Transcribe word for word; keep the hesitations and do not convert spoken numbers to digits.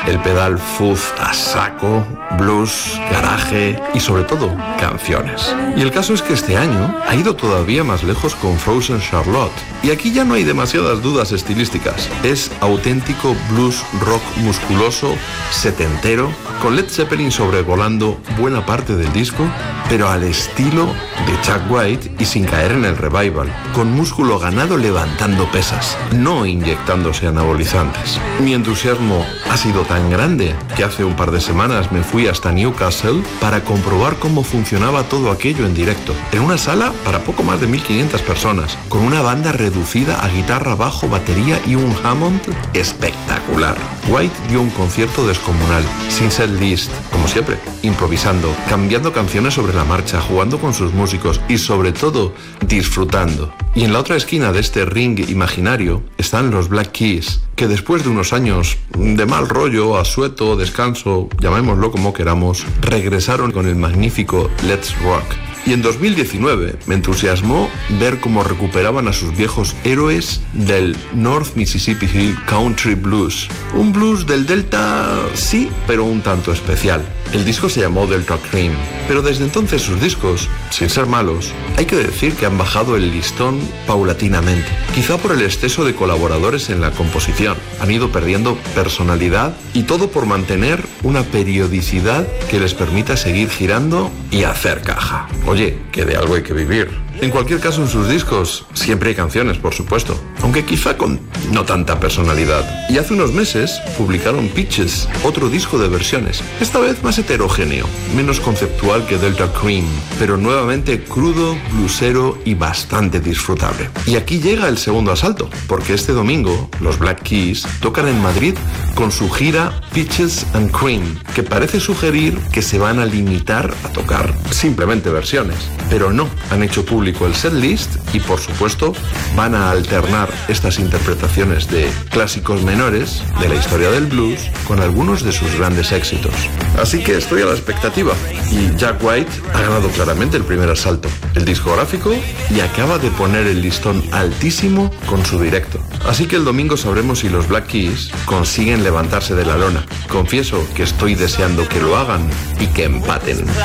el pedal fuzz a saco, blues, garaje y sobre todo canciones. Y el caso es que este año ha ido todavía más lejos con Frozen Charlotte. Y aquí ya no hay demasiadas dudas estilísticas. Es auténtico blues rock musculoso, setentero, con Led Zeppelin sobrevolando buena parte del disco, pero al estilo de Jack White y sin caer en el revival, con músculo ganado levantando pesas, no inyectándose anabolizantes. Mi entusiasmo ha sido tan grande que hace un par de semanas me fui hasta Newcastle para comprobar cómo funcionaba todo aquello en directo, en una sala para poco más de mil quinientas personas, con una banda reducida a guitarra, bajo, batería y un Hammond espectacular. White dio un concierto descomunal, sin set list, como siempre, improvisando, cambiando canciones sobre la marcha, jugando con sus músicos y sobre todo disfrutando. Y en la otra esquina de este ring imaginario están los Black Keys, que después de unos años de mal rollo, asueto, descanso, llamémoslo como queramos, regresaron con el magnífico Let's Rock. Y en dos mil diecinueve me entusiasmó ver cómo recuperaban a sus viejos héroes del North Mississippi Hill Country Blues. Un blues del Delta, sí, pero un tanto especial. El disco se llamó Delta Cream, pero desde entonces sus discos, sin ser malos, hay que decir que han bajado el listón paulatinamente. Quizá por el exceso de colaboradores en la composición. Han ido perdiendo personalidad y todo por mantener una periodicidad que les permita seguir girando y hacer caja. Oye, que de algo hay que vivir. En cualquier caso, en sus discos siempre hay canciones, por supuesto, aunque quizá con no tanta personalidad. Y hace unos meses publicaron Peaches, otro disco de versiones, esta vez más heterogéneo, menos conceptual que Delta Cream, pero nuevamente crudo, bluesero y bastante disfrutable. Y aquí llega el segundo asalto, porque este domingo los Black Keys tocan en Madrid con su gira Peaches and Cream, que parece sugerir que se van a limitar a tocar simplemente versiones, pero no, han hecho público el setlist y por supuesto van a alternar estas interpretaciones de clásicos menores de la historia del blues con algunos de sus grandes éxitos. Así que estoy a la expectativa y Jack White ha ganado claramente el primer asalto, el discográfico, y acaba de poner el listón altísimo con su directo. Así que el domingo sabremos si los Black Keys consiguen levantarse de la lona. Confieso que estoy deseando que lo hagan y que empaten.